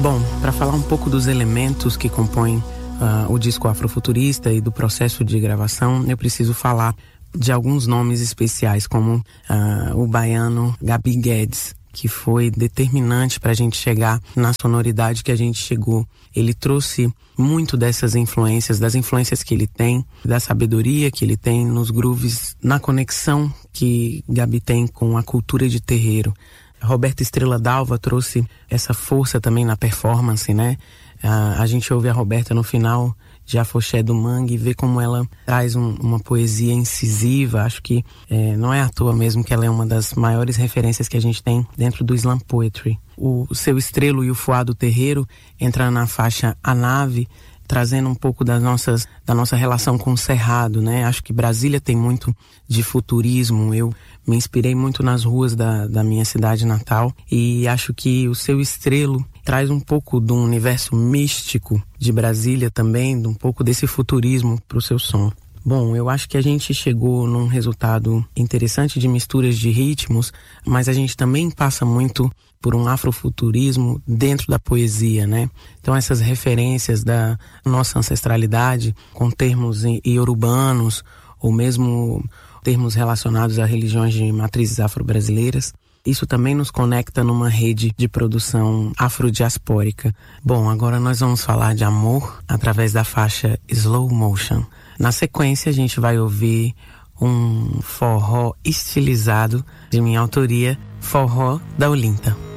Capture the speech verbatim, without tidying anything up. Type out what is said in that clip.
Bom, para falar um pouco dos elementos que compõem uh, o disco afrofuturista e do processo de gravação, eu preciso falar de alguns nomes especiais, como uh, o baiano Gabi Guedes, que foi determinante para a gente chegar na sonoridade que a gente chegou. Ele trouxe muito dessas influências, das influências que ele tem, da sabedoria que ele tem nos grooves, na conexão que Gabi tem com a cultura de terreiro. Roberta Estrela Dalva trouxe essa força também na performance, né? A, a gente ouve a Roberta no final de Afoxé do Mangue e vê como ela traz um, uma poesia incisiva. Acho que é, não é à toa mesmo que ela é uma das maiores referências que a gente tem dentro do slam poetry. O, o Seu Estrelo e o Fuá do Terreiro entra na faixa A Nave, trazendo um pouco das nossas, da nossa relação com o Cerrado, né? Acho que Brasília tem muito de futurismo. Eu me inspirei muito nas ruas da, da minha cidade natal e acho que o Seu Estrelo traz um pouco do universo místico de Brasília também, um pouco desse futurismo para o seu som. Bom, eu acho que a gente chegou num resultado interessante de misturas de ritmos, mas a gente também passa muito por um afrofuturismo dentro da poesia, né? Então essas referências da nossa ancestralidade com termos iorubanos ou mesmo termos relacionados a religiões de matrizes afro-brasileiras, isso também nos conecta numa rede de produção afrodiaspórica. Bom, agora nós vamos falar de amor através da faixa Slow Motion. Na sequência, a gente vai ouvir um forró estilizado de minha autoria, Forró da Olinta.